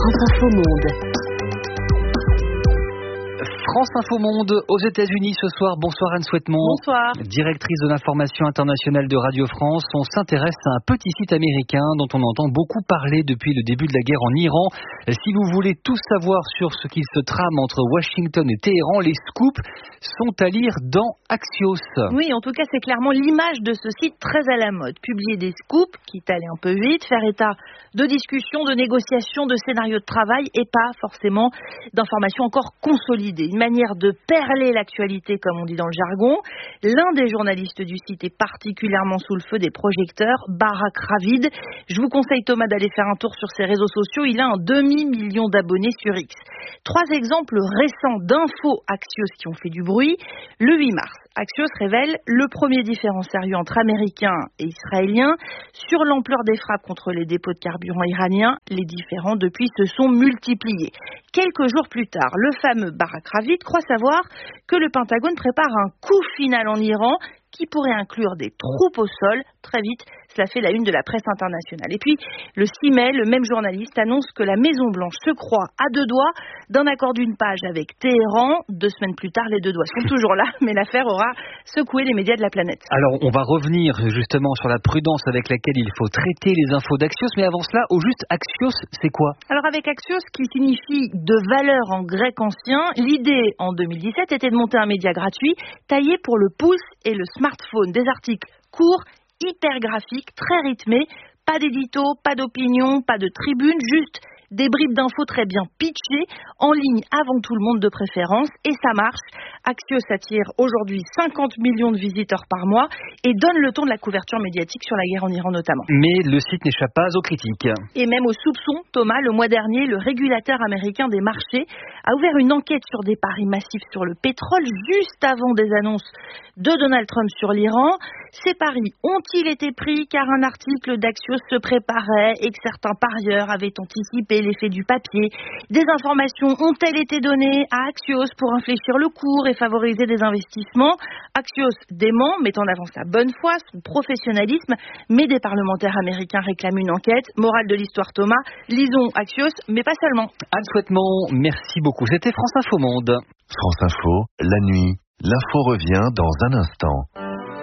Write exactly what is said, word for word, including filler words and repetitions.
France Info Monde. France Info Monde aux États-Unis ce soir. Bonsoir Anne Souhaitemont. Bonsoir. Directrice de l'information internationale de Radio France. On s'intéresse à un petit site américain dont on entend beaucoup parler depuis le début de la guerre en Iran. Si vous voulez tout savoir sur ce qu'il se trame entre Washington et Téhéran, les scoops sont à lire dans Axios. Oui, en tout cas, c'est clairement l'image de ce site très à la mode. Publier des scoops, quitte à aller un peu vite, faire état de discussions, de négociations, de scénarios de travail et pas forcément d'informations encore consolidées. Une manière de perler l'actualité, comme on dit dans le jargon. L'un des journalistes du site est particulièrement sous le feu des projecteurs, Barak Ravid. Je vous conseille, Thomas, d'aller faire un tour sur ses réseaux sociaux. Il a un demi-million d'abonnés sur X. Trois exemples récents d'infos Axios qui ont fait du bruit. Le huit mars, Axios révèle le premier différend sérieux entre Américains et Israéliens. Sur l'ampleur des frappes contre les dépôts de carburant iraniens, les différends depuis se sont multipliés. Quelques jours plus tard, le fameux Barak Ravid croit savoir que le Pentagone prépare un coup final en Iran qui pourrait inclure des troupes au sol. Très vite, cela fait la une de la presse internationale. Et puis, le six mai, le même journaliste annonce que la Maison-Blanche se croit à deux doigts d'un accord d'une page avec Téhéran. Deux semaines plus tard, les deux doigts sont toujours là, mais l'affaire aura secoué les médias de la planète. Alors, on va revenir justement sur la prudence avec laquelle il faut traiter les infos d'Axios, mais avant cela, au juste, Axios, c'est quoi? Alors, avec Axios, qui signifie de valeur en grec ancien, l'idée en deux mille dix-sept était de monter un média gratuit taillé pour le pouce et le smartphone. Des articles courts, hyper graphiques, très rythmés, pas d'édito, pas d'opinion, pas de tribune, juste des bribes d'infos très bien pitchées, en ligne avant tout le monde de préférence, et ça marche. Axios attire aujourd'hui cinquante millions de visiteurs par mois et donne le ton de la couverture médiatique sur la guerre en Iran notamment. Mais le site n'échappe pas aux critiques. Et même aux soupçons, Thomas, le mois dernier, le régulateur américain des marchés a ouvert une enquête sur des paris massifs sur le pétrole juste avant des annonces de Donald Trump sur l'Iran. Ces paris ont-ils été pris car un article d'Axios se préparait et que certains parieurs avaient anticipé l'effet du papier? Des informations ont-elles été données à Axios pour infléchir le cours et favoriser des investissements? Axios dément, met en avant sa bonne foi, son professionnalisme, mais des parlementaires américains réclament une enquête. Morale de l'histoire, Thomas, lisons Axios, mais pas seulement. Anne Souhaitemont, merci beaucoup. C'était France Info Monde. France Info, la nuit, l'info revient dans un instant.